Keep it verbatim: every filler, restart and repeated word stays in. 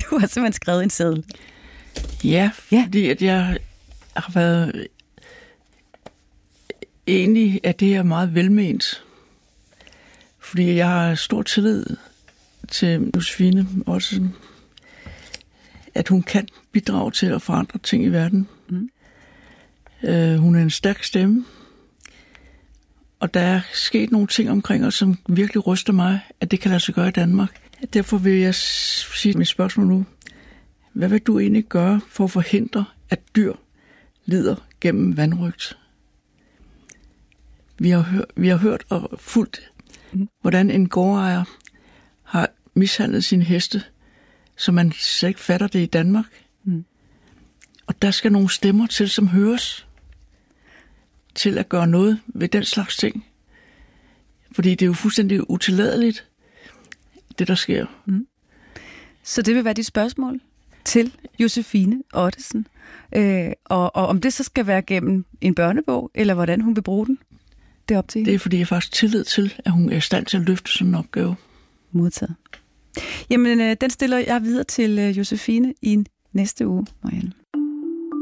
Du har simpelthen skrevet en seddel. Ja, Ja. fordi at jeg har været enig, at det er meget velment. Fordi jeg har stor tillid til Josefine også, at hun kan bidrage til at forandre ting i verden. Mm. Øh, hun er en stærk stemme, og der er sket nogle ting omkring os, som virkelig ryster mig, at det kan lade sig gøre i Danmark. Derfor vil jeg sige mit spørgsmål nu. Hvad vil du egentlig gøre for at forhindre, at dyr lider gennem vanrøgt? Vi har, hør, vi har hørt og fulgt, mm. hvordan en gårdejer har mishandlet sine heste, så man slet ikke fatter det i Danmark. Mm. Og der skal nogle stemmer til, som høres, til at gøre noget ved den slags ting. Fordi det er jo fuldstændig utilladeligt, det der sker. Mm. Så det vil være dit spørgsmål til Josefine Ottesen. Øh, og, og om det så skal være gennem en børnebog, eller hvordan hun vil bruge den, det er op til hende. Det er fordi, jeg faktisk tillid til, at hun er i stand til at løfte sådan en opgave. Modtaget. Jamen, øh, den stiller jeg videre til øh, Josefine i næste uge, Marianne.